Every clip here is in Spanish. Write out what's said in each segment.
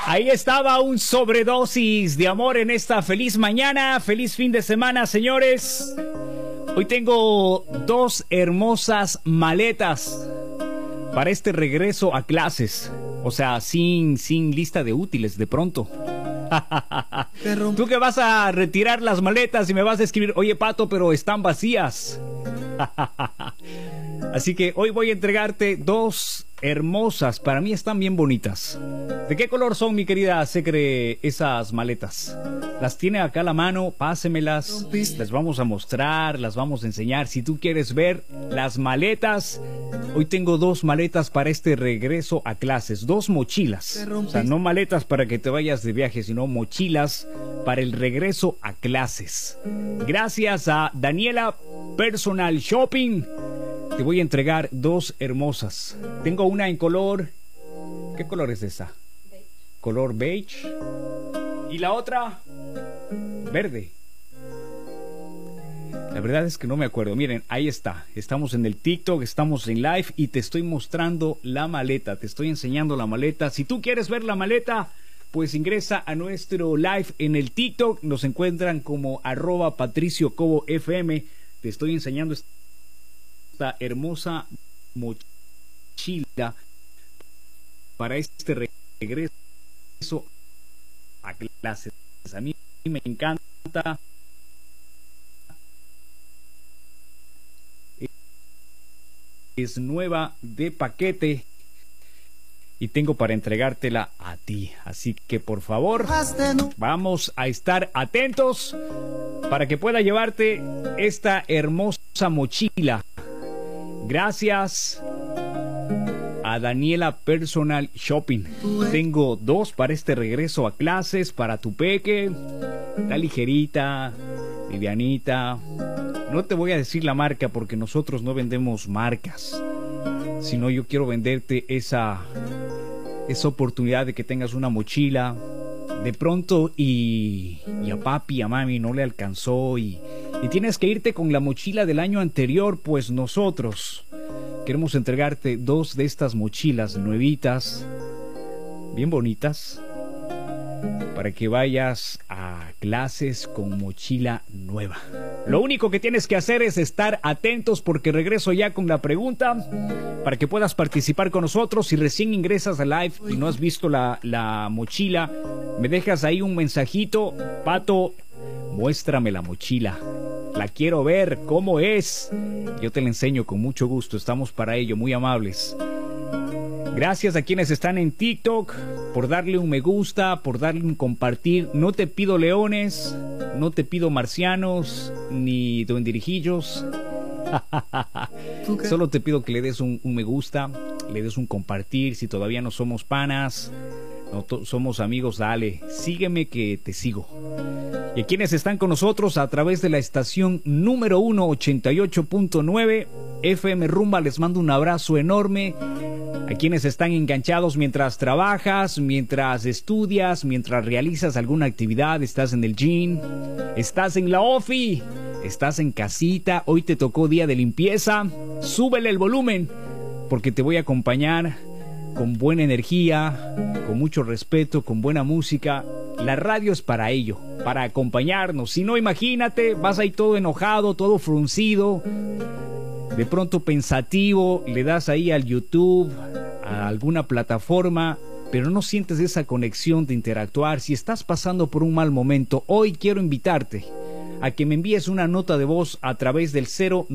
Ahí estaba un sobredosis de amor en esta feliz mañana, feliz fin de semana, señores. Hoy tengo dos hermosas maletas para este regreso a clases. O sea, sin lista de útiles de pronto. Tú que vas a retirar las maletas y me vas a escribir, oye Pato, pero están vacías. Así que hoy voy a entregarte dos hermosas, para mí están bien bonitas. ¿De qué color son, mi querida Secre, esas maletas? Las tiene acá a la mano, pásemelas, las vamos a mostrar, las vamos a enseñar. Si tú quieres ver las maletas, hoy tengo dos maletas para este regreso a clases, dos mochilas. O sea, no maletas para que te vayas de viaje, sino mochilas para el regreso a clases. Gracias a Daniela Personal Shopping, te voy a entregar dos hermosas. Tengo una en color... ¿Qué color es esa? Beige. Color beige. Y la otra... verde. La verdad es que no me acuerdo. Miren, ahí está. Estamos en el TikTok, estamos en live y te estoy mostrando la maleta. Te estoy enseñando la maleta. Si tú quieres ver la maleta, pues ingresa a nuestro live en el TikTok. Nos encuentran como @PatricioCoboFM. Te estoy enseñando esta hermosa mochila para este regreso a clases. A mí me encanta. Es nueva de paquete y tengo para entregártela a ti. Así que por favor, vamos a estar atentos para que pueda llevarte esta hermosa mochila. Gracias a Daniela Personal Shopping. Tengo dos para este regreso a clases, para tu peque. Está ligerita, livianita. No te voy a decir la marca porque nosotros no vendemos marcas, sino yo quiero venderte esa oportunidad de que tengas una mochila de pronto y a papi, a mami no le alcanzó y tienes que irte con la mochila del año anterior. Pues nosotros queremos entregarte dos de estas mochilas nuevitas, bien bonitas, para que vayas a clases con mochila nueva. Lo único que tienes que hacer es estar atentos porque regreso ya con la pregunta para que puedas participar con nosotros. Si recién ingresas al live y no has visto la mochila, me dejas ahí un mensajito: Pato, muéstrame la mochila, la quiero ver, ¿cómo es? Yo te la enseño con mucho gusto, estamos para ello, muy amables. Gracias a quienes están en TikTok por darle un me gusta, por darle un compartir. No te pido leones, no te pido marcianos, ni duendirijillos. Solo te pido que le des un me gusta, le des un compartir. Si todavía no somos panas, no somos amigos, dale, sígueme que te sigo. Y a quienes están con nosotros a través de la estación número 1, 88.9 FM Rumba, les mando un abrazo enorme. A quienes están enganchados mientras trabajas, mientras estudias, mientras realizas alguna actividad, estás en el gym, estás en la ofi, estás en casita, hoy te tocó día de limpieza, súbele el volumen porque te voy a acompañar con buena energía, con mucho respeto, con buena música. La radio es para ello, para acompañarnos. Si no, imagínate, vas ahí todo enojado, todo fruncido, de pronto pensativo, le das ahí al YouTube, a alguna plataforma, pero no sientes esa conexión de interactuar. Si estás pasando por un mal momento, hoy quiero invitarte a que me envíes una nota de voz a través del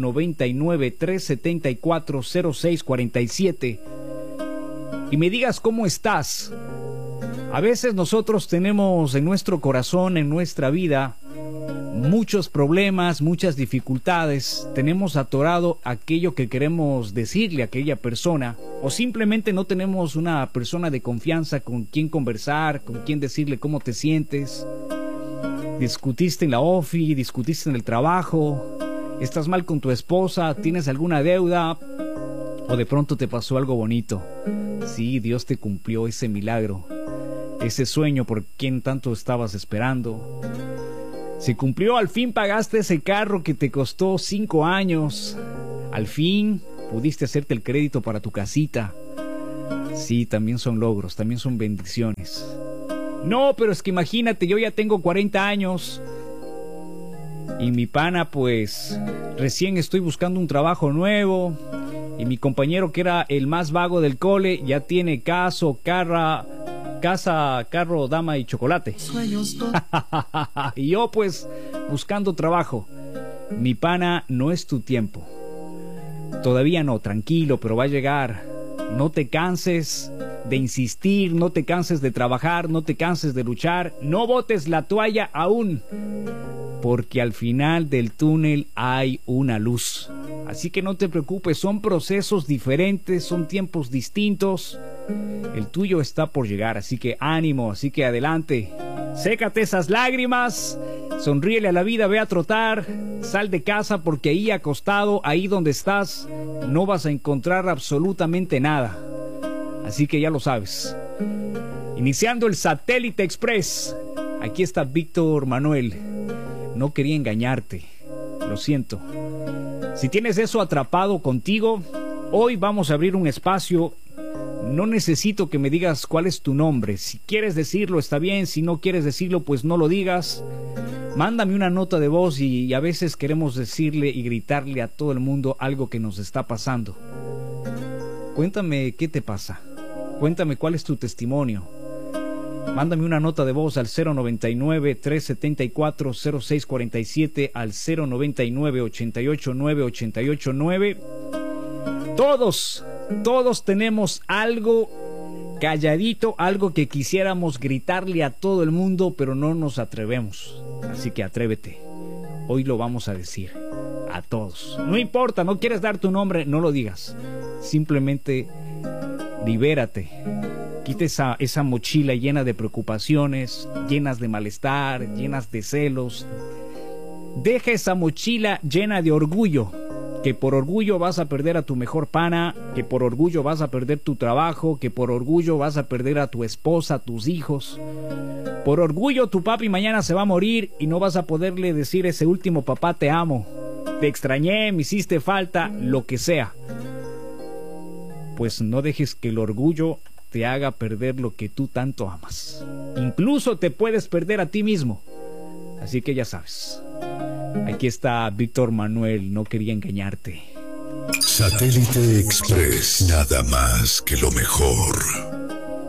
099-374-0647 y me digas cómo estás. A veces nosotros tenemos en nuestro corazón, en nuestra vida, muchos problemas, muchas dificultades. Tenemos atorado aquello que queremos decirle a aquella persona, o simplemente no tenemos una persona de confianza con quien conversar, con quien decirle cómo te sientes. Discutiste en la ofi, discutiste en el trabajo, estás mal con tu esposa, tienes alguna deuda, o de pronto te pasó algo bonito. Sí, Dios te cumplió ese milagro, ese sueño por quien tanto estabas esperando. Se cumplió, al fin pagaste ese carro que te costó 5 años. Al fin pudiste hacerte el crédito para tu casita. Sí, también son logros, también son bendiciones. No, pero es que imagínate, yo ya tengo 40 años y mi pana pues recién estoy buscando un trabajo nuevo y mi compañero que era el más vago del cole ya tiene casa, carro, dama y chocolate. Y yo pues buscando trabajo. Mi pana, no es tu tiempo. Todavía no, tranquilo, pero va a llegar. No te canses de insistir, no te canses de trabajar, no te canses de luchar, no botes la toalla aún, porque al final del túnel hay una luz. Así que no te preocupes, son procesos diferentes, son tiempos distintos. El tuyo está por llegar, así que ánimo, así que adelante. Sécate esas lágrimas, sonríele a la vida, ve a trotar, sal de casa porque ahí acostado, ahí donde estás, no vas a encontrar absolutamente nada. Así que ya lo sabes. Iniciando el Satélite Express. Aquí está Víctor Manuel. No quería engañarte. Lo siento. Si tienes eso atrapado contigo, hoy vamos a abrir un espacio. No necesito que me digas cuál es tu nombre. Si quieres decirlo está bien. Si no quieres decirlo, pues no lo digas. Mándame una nota de voz y a veces queremos decirle y gritarle a todo el mundo algo que nos está pasando. Cuéntame qué te pasa. Cuéntame cuál es tu testimonio. Mándame una nota de voz al 099-374-0647, al 099-889-889. Todos tenemos algo calladito, algo que quisiéramos gritarle a todo el mundo, pero no nos atrevemos. Así que atrévete. Hoy lo vamos a decir a todos. No importa, no quieres dar tu nombre, no lo digas. Simplemente libérate. Quita esa mochila llena de preocupaciones, llenas de malestar, llenas de celos. Deja esa mochila llena de orgullo, que por orgullo vas a perder a tu mejor pana, que por orgullo vas a perder tu trabajo, que por orgullo vas a perder a tu esposa, a tus hijos. Por orgullo tu papi mañana se va a morir y no vas a poderle decir ese último papá te amo, te extrañé, me hiciste falta, lo que sea. Pues no dejes que el orgullo te haga perder lo que tú tanto amas. Incluso te puedes perder a ti mismo. Así que ya sabes. Aquí está Víctor Manuel, no quería engañarte. Satélite Express, nada más que lo mejor.